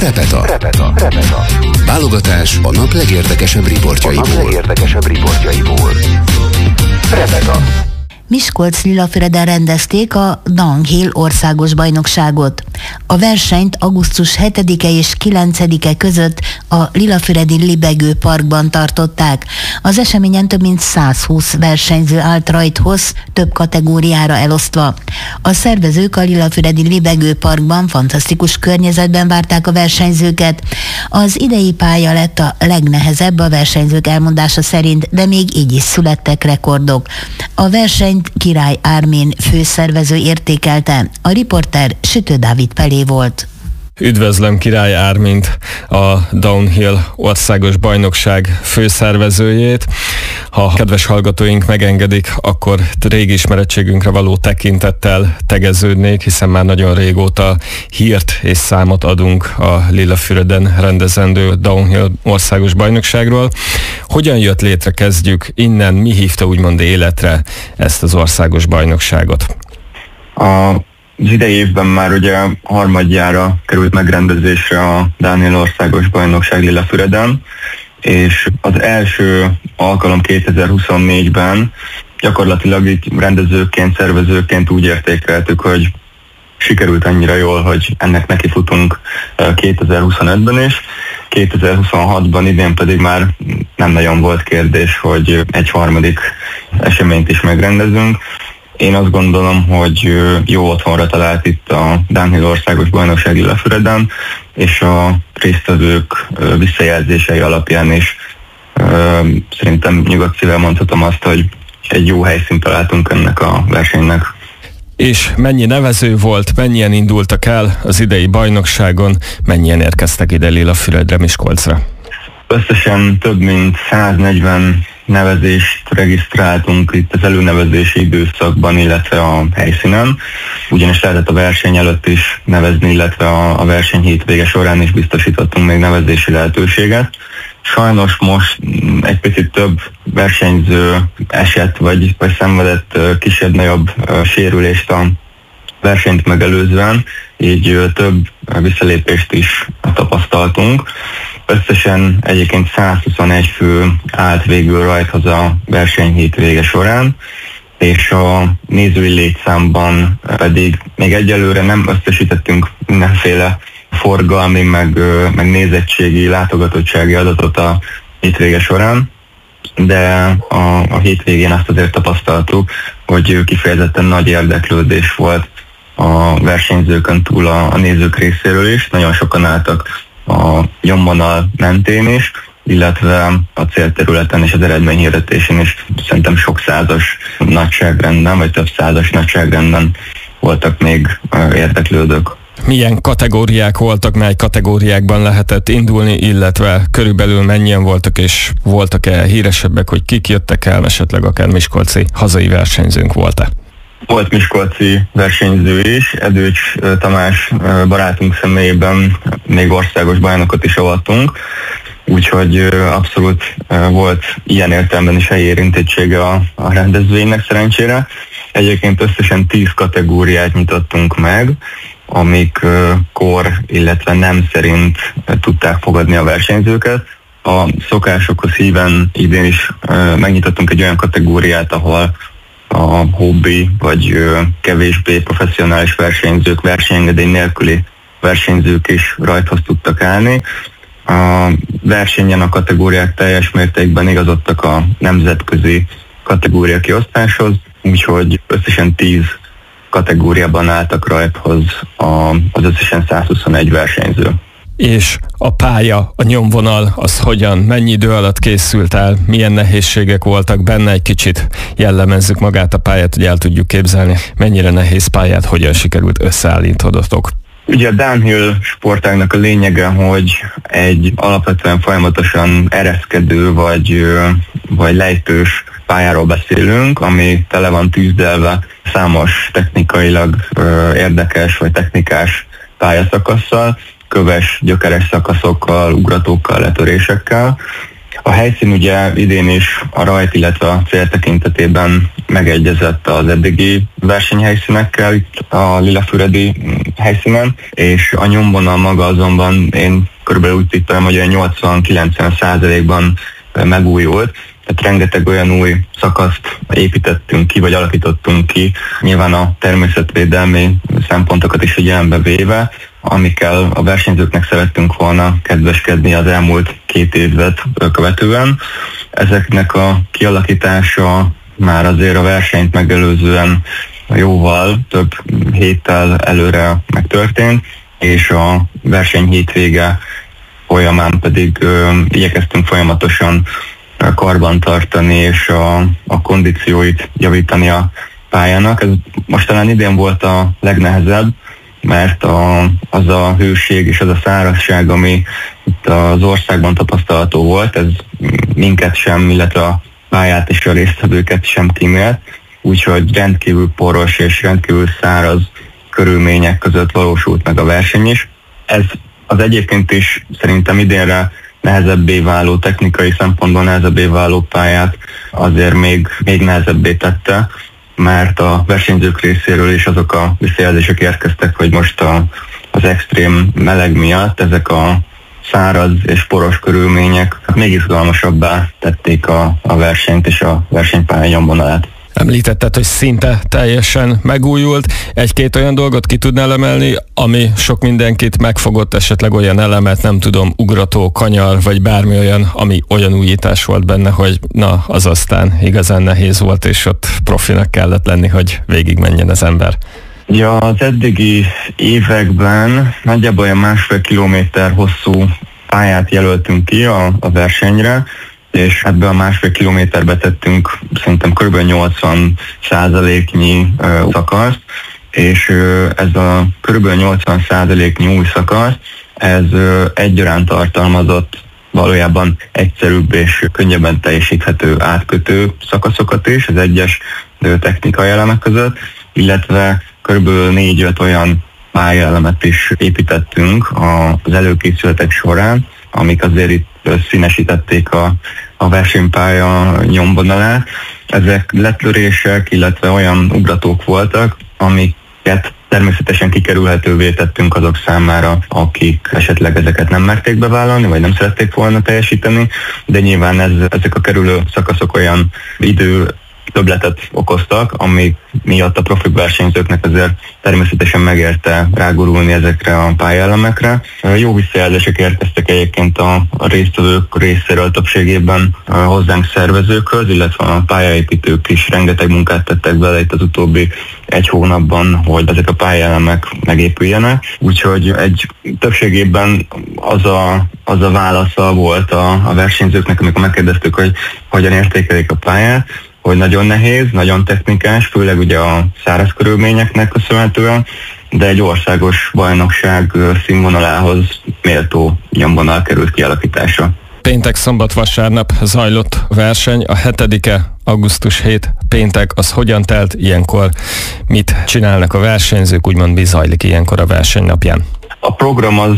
Repeta. Válogatás a nap legérdekesebb riportjaiból. Repeta. Miskolc-Lillafüreden rendezték a Downhill országos bajnokságot. A versenyt augusztus 7-e és 9-e között a Lillafüredi Libegő Parkban tartották. Az eseményen több mint 120 versenyző állt rajthoz, több kategóriára elosztva. A szervezők a Lillafüredi Libegő Parkban fantasztikus környezetben várták a versenyzőket. Az idei pálya lett a legnehezebb a versenyzők elmondása szerint, de még így is születtek rekordok. A versenyt Király Ármin főszervező értékelte. A riporter Sütő Dávid Pelé volt. Üdvözlöm Király Ármint, a Downhill országos bajnokság főszervezőjét. Ha kedves hallgatóink megengedik, akkor régi ismerettségünkre való tekintettel tegeződnék, hiszen már nagyon régóta hírt és számot adunk a Lillafüreden rendezendő Downhill országos bajnokságról. Hogyan jött létre, kezdjük innen, mi hívta úgymond életre ezt az országos bajnokságot? Az idei évben már ugye harmadjára került megrendezésre a Downhill országos bajnokság Lillafüreden, és az első alkalom 2024-ben gyakorlatilag így rendezőként, szervezőként úgy értékeltük, hogy sikerült annyira jól, hogy ennek nekifutunk 2025-ben is. 2026-ban idén pedig már nem nagyon volt kérdés, hogy egy harmadik eseményt is megrendezünk. Én azt gondolom, hogy jó otthonra talált itt a Downhill országos bajnokság Lillafüreden, és a résztvevők visszajelzései alapján is szerintem nyugodt szívvel mondhatom azt, hogy egy jó helyszínt találtunk ennek a versenynek. És mennyi nevező volt, mennyien indultak el az idei bajnokságon, mennyien érkeztek ide Lillafüredre, Miskolcra? Összesen több mint 140 nevezést regisztráltunk itt az előnevezési időszakban, illetve a helyszínen. Ugyanis lehetett a verseny előtt is nevezni, illetve a verseny hétvége során is biztosítottunk még nevezési lehetőséget. Sajnos most egy picit több versenyző esett, vagy szenvedett kisebb-nagyobb sérülést a versenyt megelőzően, így több visszalépést is tapasztaltunk. Összesen egyébként 121 fő állt végül rajthoz a verseny hétvége során, és a nézői létszámban pedig még egyelőre nem összesítettünk mindenféle forgalmi, meg nézettségi, látogatottsági adatot a hétvége során, de a hétvégén azt azért tapasztaltuk, hogy kifejezetten nagy érdeklődés volt a versenyzőkön túl a nézők részéről is. Nagyon sokan álltak a nyomvonal mentén is, illetve a célterületen és az eredményhirdetésen is szerintem sok százas nagyságrendben, vagy több százas nagyságrendben voltak még érdeklődők. Milyen kategóriák voltak, mely kategóriákban lehetett indulni, illetve körülbelül mennyien voltak, és voltak-e híresebbek, hogy kik jöttek el, esetleg akár miskolci hazai versenyzőnk volt-e? Volt miskolci versenyző is, Edőcs Tamás barátunk személyében még országos bajnokot is avattunk, úgyhogy abszolút volt ilyen értelemben is helyi érintettsége a rendezvénynek szerencsére. Egyébként összesen 10 kategóriát nyitottunk meg, amik kor, illetve nem szerint tudták fogadni a versenyzőket. A szokásokhoz híven idén is megnyitottunk egy olyan kategóriát, ahol a hobbi vagy kevésbé professzionális versenyzők, versenyengedély nélküli versenyzők is rajthoz tudtak állni. A versenyen a kategóriák teljes mértékben igazodtak a nemzetközi kategória kiosztáshoz, úgyhogy összesen 10 kategóriában álltak rajthoz az összesen 121 versenyző. És a pálya, a nyomvonal, az hogyan, mennyi idő alatt készült el, milyen nehézségek voltak benne, egy kicsit jellemezzük magát a pályát, hogy el tudjuk képzelni, mennyire nehéz pályát, hogyan sikerült összeállítodotok. Ugye a downhill sportágnak a lényege, hogy egy alapvetően folyamatosan ereszkedő vagy lejtős pályáról beszélünk, ami tele van tűzdelve számos technikailag érdekes vagy technikás pályaszakasszal, köves, gyökeres szakaszokkal, ugratókkal, letörésekkel, A helyszín ugye idén is a rajt, illetve a cél tekintetében megegyezett az eddigi versenyhelyszínekkel itt a lilafüredi helyszínen, és a nyomvonal maga azonban én körülbelül úgy tippelem, hogy 80-90%-ban megújult. Tehát rengeteg olyan új szakaszt építettünk ki, vagy alakítottunk ki, nyilván a természetvédelmi szempontokat is figyelembe véve, amikkel a versenyzőknek szerettünk volna kedveskedni az elmúlt 2 évet követően. Ezeknek a kialakítása már azért a versenyt megelőzően jóval több héttel előre megtörtént, és a verseny hétvége folyamán pedig igyekeztünk folyamatosan karbantartani és a kondícióit javítani a pályának. Ez most talán idén volt a legnehezebb, mert az a hőség és az a szárazság, ami itt az országban tapasztalható volt, ez minket sem, illetve a pályát és a résztvevőket sem kímélt, úgyhogy rendkívül poros és rendkívül száraz körülmények között valósult meg a verseny is. Ez az egyébként is szerintem idénre nehezebbé váló, technikai szempontból nehezebbé váló pályát azért még nehezebbé tette, mert a versenyzők részéről is azok a visszajelzések érkeztek, hogy most az extrém meleg miatt ezek a száraz és poros körülmények még izgalmasabbá tették a versenyt és a versenypálya nyomvonalát. Említetted, hogy szinte teljesen megújult. 1-2 olyan dolgot ki tudnál emelni, ami sok mindenkit megfogott, esetleg olyan elemet, nem tudom, ugrató, kanyar, vagy bármi olyan, ami olyan újítás volt benne, hogy na, az aztán igazán nehéz volt, és ott profinak kellett lenni, hogy végigmenjen az ember. Ja, az eddigi években nagyjából olyan 1,5 kilométer hosszú pályát jelöltünk ki a versenyre, és ebbe a 1,5 kilométerbe tettünk szerintem kb. 80%-nyi szakaszt, és ez a kb. 80%-nyi új szakasz, ez egyaránt tartalmazott valójában egyszerűbb és könnyebben teljesíthető átkötő szakaszokat is az egyes technikai elemek között, illetve kb. 4-5 olyan pályaelemet is építettünk az előkészületek során, amik azért itt színesítették a versenypálya nyomvonalát. Ezek letlörések, illetve olyan ugratók voltak, amiket természetesen kikerülhetővé tettünk azok számára, akik esetleg ezeket nem merték bevállalni, vagy nem szerették volna teljesíteni, de nyilván ezek a kerülő szakaszok olyan idő többletet okoztak, ami miatt a profi versenyzőknek azért természetesen megérte rágurulni ezekre a pályaelemekre. Jó visszajelzések érkeztek egyébként a résztvevők részéről többségében hozzánk szervezőkhöz, illetve a pályaépítők is rengeteg munkát tettek bele itt az utóbbi 1 hónapban, hogy ezek a pályaelemek megépüljenek. Úgyhogy többségében az a válasza volt a versenyzőknek, amikor megkérdeztük, hogy hogyan értékelik a pályát, hogy nagyon nehéz, nagyon technikás, főleg ugye a száraz körülményeknek köszönhetően, de egy országos bajnokság színvonalához méltó nyomvonal került kialakításra. Péntek, szombat, vasárnap zajlott a verseny, a 7-e augusztus 7 péntek, az hogyan telt ilyenkor? Mit csinálnak a versenyzők, úgymond mi zajlik ilyenkor a versenynapján? A program az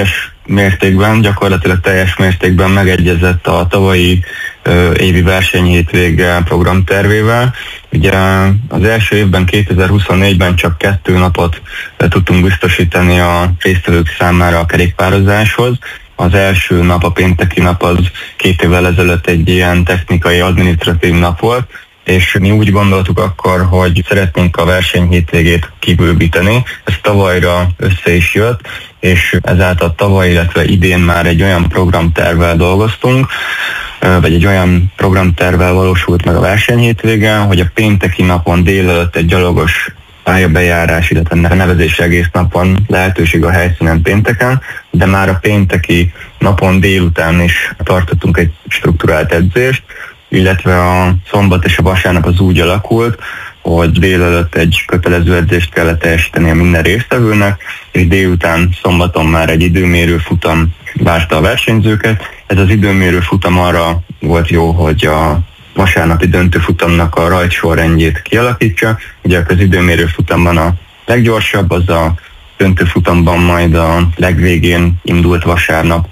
gyakorlatilag teljes mértékben megegyezett a tavalyi évi versenyhétvége programtervével. Ugye az első évben, 2024-ben csak 2 napot tudtunk biztosítani a résztvevők számára a kerékpározáshoz. Az első nap, a pénteki nap az 2 évvel ezelőtt egy ilyen technikai, adminisztratív nap volt, és mi úgy gondoltuk akkor, hogy szeretnénk a verseny hétvégét kibővíteni. Ez tavalyra össze is jött, és ezáltal tavaly, illetve idén már egy olyan programtervvel dolgoztunk, vagy egy olyan programtervvel valósult meg a verseny hétvége, hogy a pénteki napon délelőtt egy gyalogos pályabejárás, illetve nevezés egész napon lehetőség a helyszínen pénteken, de már a pénteki napon délután is tartottunk egy strukturált edzést, illetve a szombat és a vasárnap az úgy alakult, hogy délelőtt egy kötelező edzést kellett teljesíteni a minden résztvevőnek, és délután szombaton már egy időmérő futam várta a versenyzőket. Ez az időmérő futam arra volt jó, hogy a vasárnapi döntőfutamnak a rajtsorrendjét kialakítsa. Ugye az időmérő futamban a leggyorsabb, az a döntőfutamban majd a legvégén indult vasárnap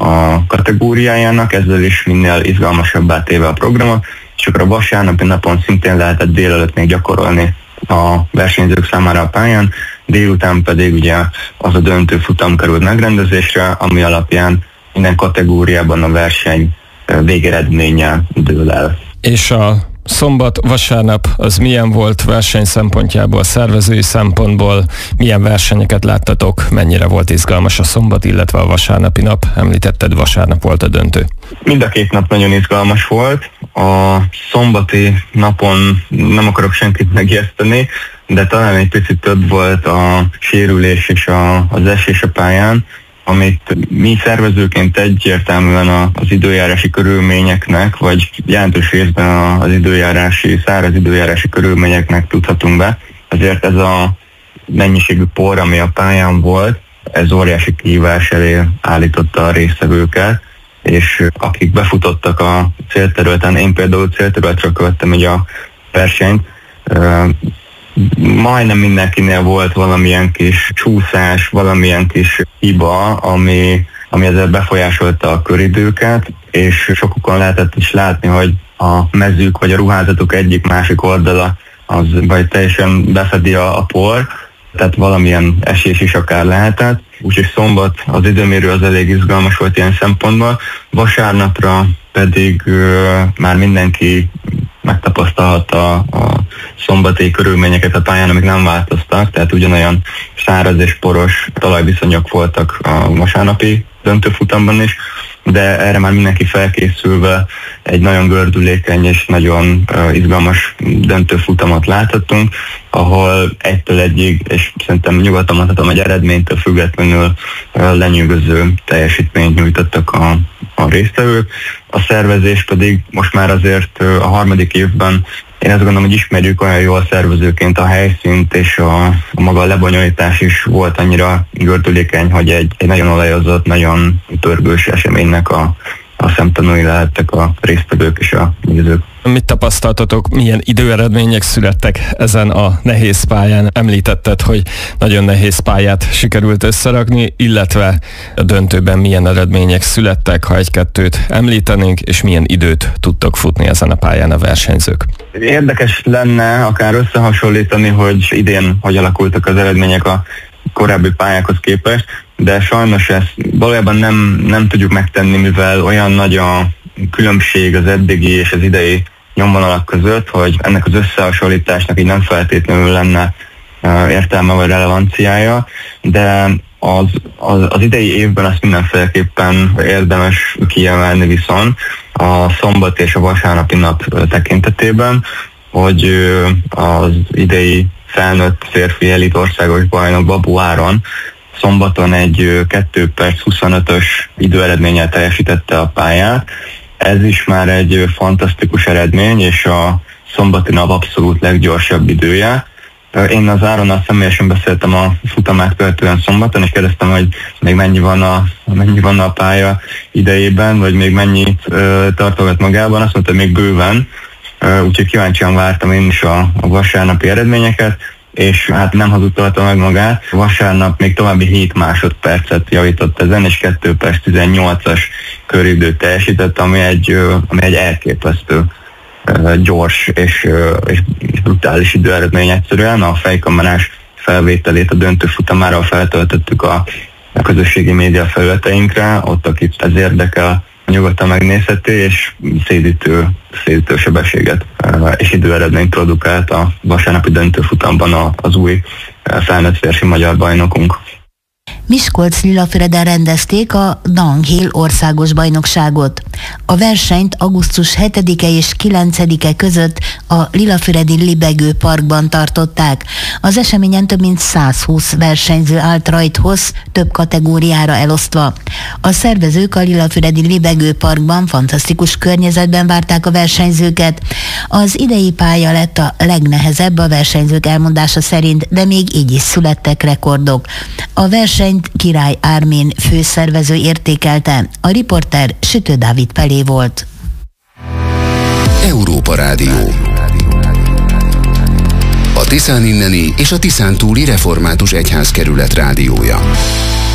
a kategóriájának, ezzel is minél izgalmasabbá téve a programot, és akkor a vasárnapi napon szintén lehetett délelőtt még gyakorolni a versenyzők számára a pályán, délután pedig ugye az a döntő futam került megrendezésre, ami alapján minden kategóriában a verseny végeredménye dől el. És a szombat-vasárnap az milyen volt verseny szempontjából, szervezői szempontból, milyen versenyeket láttatok, mennyire volt izgalmas a szombat, illetve a vasárnapi nap? Említetted, vasárnap volt a döntő. Mind a két nap nagyon izgalmas volt. A szombati napon nem akarok senkit megijeszteni, de talán egy picit több volt a sérülés és az esés a pályán, amit mi szervezőként egyértelműen az időjárási körülményeknek, vagy jelentős részben az száraz időjárási körülményeknek tudhatunk be. Ezért ez a mennyiségű por, ami a pályán volt, ez óriási kihívás elé állította a résztvevőket, és akik befutottak a célterületen, én például célterületről követtem így a versenyt, majdnem mindenkinél volt valamilyen kis csúszás, valamilyen kis hiba, ami ezzel befolyásolta a köridőket, és sokukon lehetett is látni, hogy a mezők vagy a ruházatuk egyik-másik oldala az vagy teljesen befedi a por, tehát valamilyen esés is akár lehetett. Úgyhogy szombat az időmérő az elég izgalmas volt ilyen szempontból. Vasárnapra pedig már mindenki megtapasztalhatta a szombati körülményeket a pályán, amik nem változtak, tehát ugyanolyan száraz és poros talajviszonyok voltak a vasárnapi döntőfutamban is, de erre már mindenki felkészülve egy nagyon gördülékeny és nagyon izgalmas döntőfutamot láthattunk, ahol 1-1-ig, és szerintem nyugodtan mondhatom, hogy eredménytől függetlenül lenyűgöző teljesítményt nyújtottak a résztvevők. A szervezés pedig most már azért a harmadik évben én azt gondolom, hogy ismerjük olyan jól szervezőként a helyszínt, és a maga lebonyolítás is volt annyira gördülékeny, hogy egy nagyon olajozott, nagyon pörgős eseménynek a szemtanúi lehettek a résztvevők és a nézők. Mit tapasztaltatok, milyen időeredmények születtek ezen a nehéz pályán? Említetted, hogy nagyon nehéz pályát sikerült összerakni, illetve a döntőben milyen eredmények születtek, ha egy-kettőt említenénk, és milyen időt tudtak futni ezen a pályán a versenyzők? Érdekes lenne akár összehasonlítani, hogy idén hogy alakultak az eredmények a korábbi pályákhoz képest, de sajnos ezt valójában nem tudjuk megtenni, mivel olyan nagy a különbség az eddigi és az idei nyomvonalak között, hogy ennek az összehasonlításnak így nem feltétlenül lenne értelme vagy relevanciája, de az idei évben azt mindenféleképpen érdemes kiemelni viszont a szombat és a vasárnapi nap tekintetében, hogy az idei felnőtt férfi elit országos bajnok Babó Áron szombaton egy 2 perc 25-ös időeredménnyel teljesítette a pályát. Ez is már egy fantasztikus eredmény, és a szombati nap abszolút leggyorsabb idője. Én az Áronnal személyesen beszéltem a futamát követően szombaton, és kérdeztem, hogy még mennyi van a pálya idejében, vagy még mennyit tartogat magában. Azt mondta, hogy még bőven, úgyhogy kíváncsian vártam én is a vasárnapi eredményeket, és hát nem hazudtolta meg magát. Vasárnap még további 7 másodpercet javított ezen, és 2 perc 18-as köridőt teljesített, ami egy elképesztő gyors és brutális időeredmény egyszerűen. A fejkamerás felvételét a döntő futamára feltöltöttük a közösségi média felületeinkre, ott akit ez érdekel, nyugodtan megnézheti, és szédítő sebességet és időeredményt produkált a vasárnapi döntőfutamban az új felnőtt férfi magyar bajnokunk. Miskolc-Lilafüreden rendezték a Downhill országos bajnokságot. A versenyt augusztus 7-e és 9-e között a Lilafüredi Libegő Parkban tartották. Az eseményen több mint 120 versenyző állt rajthoz, több kategóriára elosztva. A szervezők a Lilafüredi Libegő Parkban fantasztikus környezetben várták a versenyzőket. Az idei pálya lett a legnehezebb a versenyzők elmondása szerint, de még így is születtek rekordok. A versenyt Király Ármin főszervező értékelte, a riporter Sütő Dávid Pelé volt. Európa Rádió. A Tiszán inneni és a Tiszántúli Református Egyházkerület rádiója.